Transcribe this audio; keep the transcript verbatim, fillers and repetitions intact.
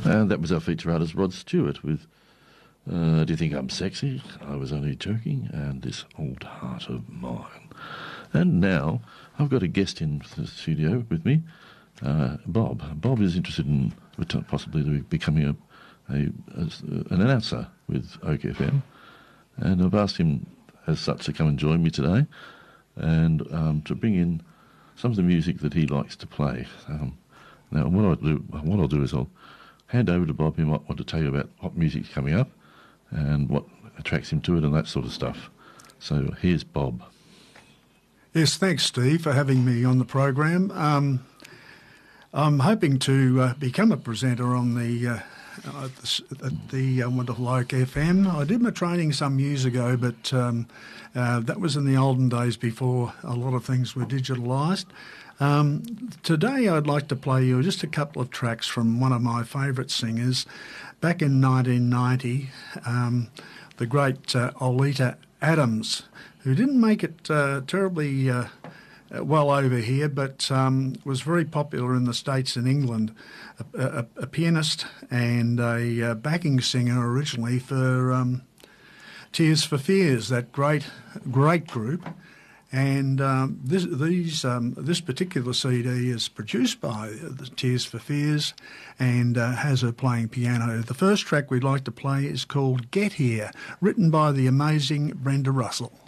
And that was our feature artist, Rod Stewart, with uh, Do You Think I'm Sexy? I Was Only Joking, and This Old Heart of Mine. And now I've got a guest in the studio with me, uh, Bob. Bob is interested in possibly becoming a, a, a an announcer with Oak F M, and I've asked him as such to come and join me today and um, to bring in some of the music that he likes to play. Um, now, what I'll do, what I'll do is I'll hand over to Bob. He might want to tell you about what music's coming up and what attracts him to it and that sort of stuff. So here's Bob. Yes, thanks, Steve, for having me on the program. Um, I'm hoping to uh, become a presenter on the uh, uh, the, the uh, wonderful Oak F M. I did my training some years ago, but um, uh, that was in the olden days before a lot of things were digitalised. Um, today I'd like to play you just a couple of tracks from one of my favourite singers. Back in nineteen ninety, um, the great uh, Oleta Adams, who didn't make it uh, terribly uh, well over here, but um, was very popular in the States and England, a, a, a pianist and a uh, backing singer originally for um, Tears for Fears, that great, great group. And um, this, these, um, this particular C D is produced by the Tears for Fears and uh, has her playing piano. The first track we'd like to play is called Get Here, written by the amazing Brenda Russell.